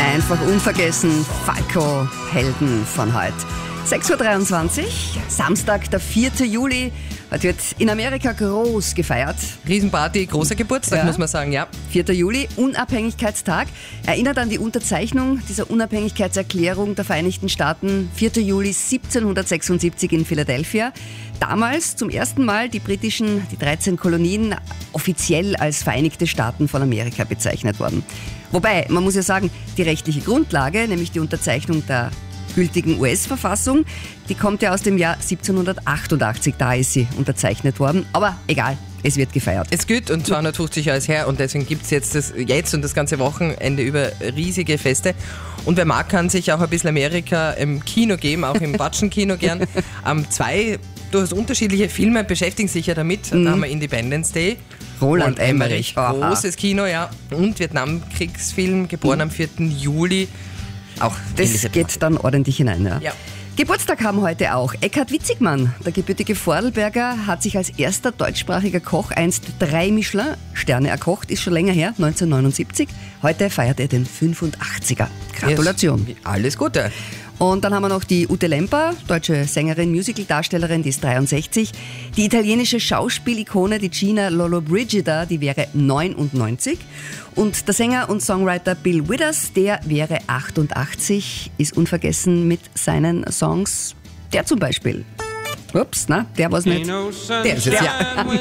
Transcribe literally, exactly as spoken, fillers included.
Einfach unvergessen, Falco, Helden von heute. sechs Uhr dreiundzwanzig, Samstag, der vierte Juli. Heute wird in Amerika groß gefeiert. Riesenparty, großer Geburtstag, ja. Muss man sagen, ja. vierter Juli, Unabhängigkeitstag. Erinnert an die Unterzeichnung dieser Unabhängigkeitserklärung der Vereinigten Staaten, vierter Juli siebzehnhundertsechsundsiebzig in Philadelphia. Damals zum ersten Mal die britischen, die dreizehn Kolonien, offiziell als Vereinigte Staaten von Amerika bezeichnet worden. Wobei, man muss ja sagen, die rechtliche Grundlage, nämlich die Unterzeichnung der gültigen U S-Verfassung, die kommt ja aus dem Jahr siebzehnhundertachtundachtzig, da ist sie unterzeichnet worden. Aber egal, es wird gefeiert. Es gilt und zweihundertfünfzig Jahre ist her und deswegen gibt es jetzt, das, jetzt und das ganze Wochenende über riesige Feste. Und wer mag, kann sich auch ein bisschen Amerika im Kino geben, auch im Batschenkino gern. Ähm, zwei durchaus unterschiedliche Filme beschäftigen sich ja damit. Mhm. Da haben wir Independence Day. Roland Emmerich. Großes Kino, ja. Und Vietnamkriegsfilm, geboren am vierten Juli. Auch das geht dann ordentlich hinein, ja. ja. Geburtstag haben heute auch Eckhard Witzigmann. Der gebürtige Vorarlberger hat sich als erster deutschsprachiger Koch einst drei Michelin-Sterne erkocht, ist schon länger her, neunzehnhundertneunundsiebzig. Heute feiert er den fünfundachtziger. Gratulation. Yes. Alles Gute. Und dann haben wir noch die Ute Lemper, deutsche Sängerin, Musicaldarstellerin, die ist dreiundsechzig. Die italienische Schauspielikone, die Gina Lollobrigida, die wäre neunundneunzig. Und der Sänger und Songwriter Bill Withers, der wäre achtundachtzig, ist unvergessen mit seinen Songs. Der zum Beispiel. Ups, na, der war's nicht. Der ist es, ja.